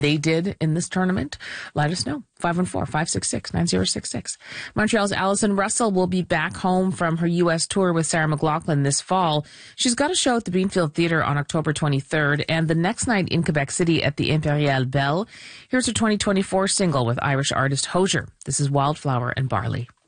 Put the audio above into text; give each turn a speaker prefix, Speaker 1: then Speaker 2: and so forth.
Speaker 1: they did in this tournament, let us know. 514-566-9066. Montreal's Alison Russell will be back home from her U.S. tour with Sarah McLachlan this fall. She's got a show at the Beanfield Theatre on October 23rd and the next night in Quebec City at the Imperial Belle. Here's her 2024 single with Irish artist Hozier. This is Wildflower and Barley.